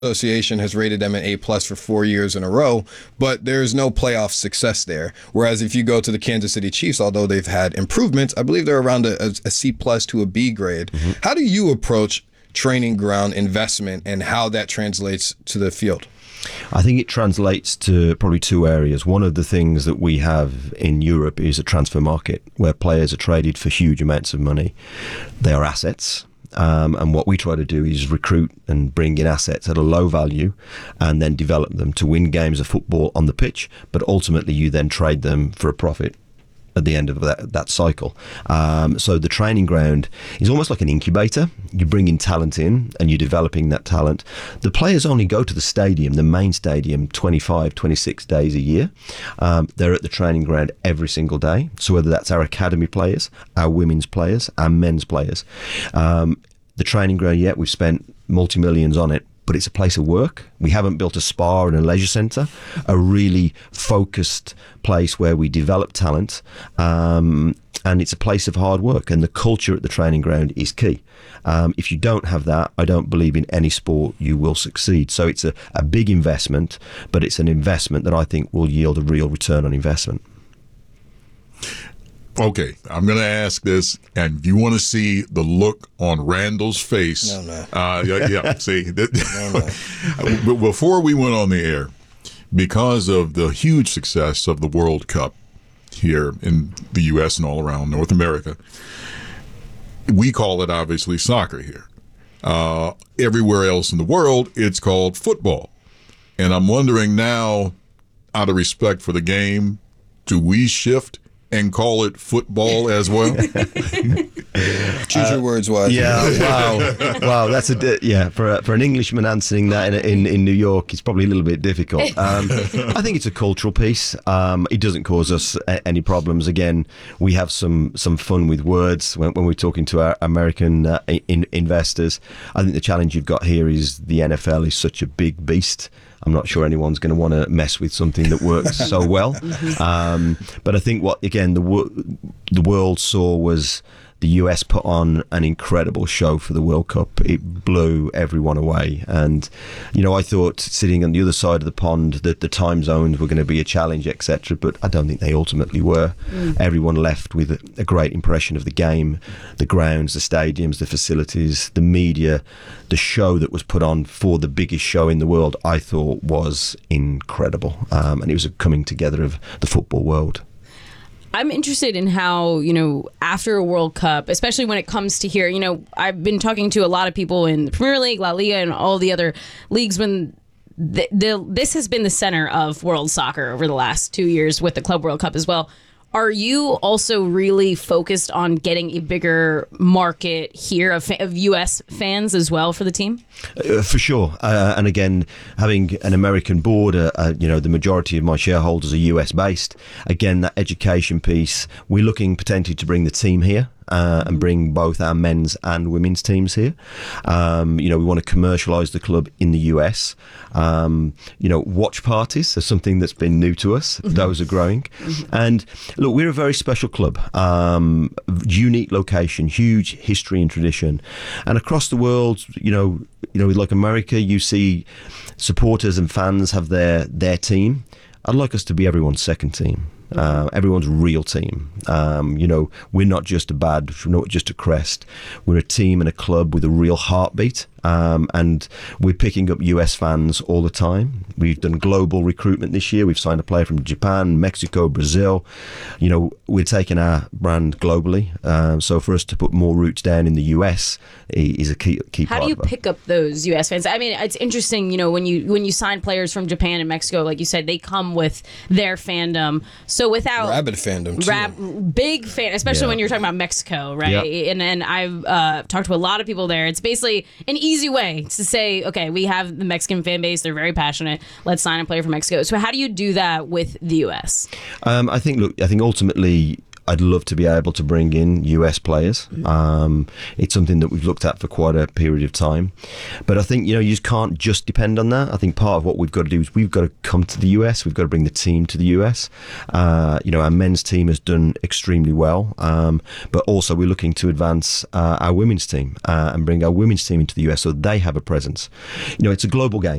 Association has rated them an A+ for 4 years in a row, but there's no playoff success there. Whereas if you go to the Kansas City Chiefs, although they've had improvements, I believe they're around a C+ to a B grade. Mm-hmm. How do you approach training ground investment and how that translates to the field? I think it translates to probably two areas. One of the things that we have in Europe is a transfer market where players are traded for huge amounts of money. They are assets. And what we try to do is recruit and bring in assets at a low value and then develop them to win games of football on the pitch, but ultimately you then trade them for a profit at the end of that cycle. So the training ground is almost like an incubator. You bring in talent in and you're developing that talent. The players only go to the stadium, the main stadium, 25, 26 days a year. They're at the training ground every single day. So whether that's our academy players, our women's players, our men's players. The training ground, we've spent multi-millions on it, but it's a place of work. We haven't built a spa and a leisure centre, a really focused place where we develop talent, and it's a place of hard work, and the culture at the training ground is key. If you don't have that, I don't believe in any sport you will succeed. So it's a big investment, but it's an investment that I think will yield a real return on investment. Okay, I'm going to ask this, and you want to see the look on Randall's face. No, no. See, but before we went on the air, because of the huge success of the World Cup here in the U.S. and all around North America, we call it obviously soccer here. Everywhere else in the world, it's called football. And I'm wondering now, out of respect for the game, do we shift and call it football as well? Choose your words wisely. Wow. That's for an Englishman answering that in New York, it's probably a little bit difficult. I think it's a cultural piece. It doesn't cause us any problems. Again, we have some fun with words when we're talking to our American investors. I think the challenge you've got here is the NFL is such a big beast. I'm not sure anyone's going to want to mess with something that works so well. But I think what, again, the world saw was the US put on an incredible show for the World Cup. It blew everyone away. And, I thought sitting on the other side of the pond that the time zones were going to be a challenge, etc. But I don't think they ultimately were. Everyone left with a great impression of the game, the grounds, the stadiums, the facilities, the media, the show that was put on for the biggest show in the world, I thought was incredible. And it was a coming together of the football world. I'm interested in how, after a World Cup, especially when it comes to here, I've been talking to a lot of people in the Premier League, La Liga, and all the other leagues when this has been the center of world soccer over the last 2 years with the Club World Cup as well. Are you also really focused on getting a bigger market here of U.S. fans as well for the team? For sure. And again, having an American board, the majority of my shareholders are US based. Again, that education piece, we're looking potentially to bring the team here. And bring both our men's and women's teams here. We want to commercialise the club in the US. Watch parties are something that's been new to us. Mm-hmm. Those are growing. Mm-hmm. And look, we're a very special club. Unique location, huge history and tradition. And across the world, like America, you see supporters and fans have their team. I'd like us to be everyone's second team. Everyone's real team. We're not just a badge, we're not just a crest. We're a team and a club with a real heartbeat. And we're picking up US fans all the time. We've done global recruitment this year. We've signed a player from Japan, Mexico, Brazil. We're taking our brand globally. So for us to put more roots down in the US is a key part. How do you pick up those US fans? I mean, it's interesting, when you sign players from Japan and Mexico, like you said, they come with their fandom. So without rabid fandom too. Big fan, especially when you're talking about Mexico, right? Yep. And I've talked to a lot of people there. It's basically an easy way to say, okay, we have the Mexican fan base, they're very passionate, let's sign a player from Mexico. So how do you do that with the US? I think ultimately I'd love to be able to bring in US players. It's something that we've looked at for quite a period of time. But I think, you just can't just depend on that. I think part of what we've got to do is we've got to come to the US. We've got to bring the team to the US. Our men's team has done extremely well. But also we're looking to advance our women's team and bring our women's team into the US so they have a presence. It's a global game.